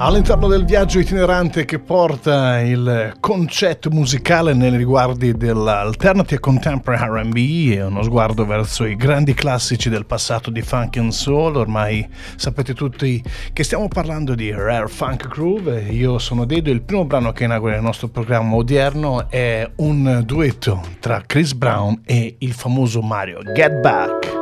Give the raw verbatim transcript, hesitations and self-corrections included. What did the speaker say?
All'interno del viaggio itinerante che porta il concetto musicale nei riguardi dell'alternative contemporary R and B e uno sguardo verso i grandi classici del passato di funk and soul. Ormai sapete tutti che stiamo parlando di Rare Funk Groove. Io sono Dedo e il primo brano che inaugura il nostro programma odierno è un duetto tra Chris Brown e il famoso Mario, Get Back.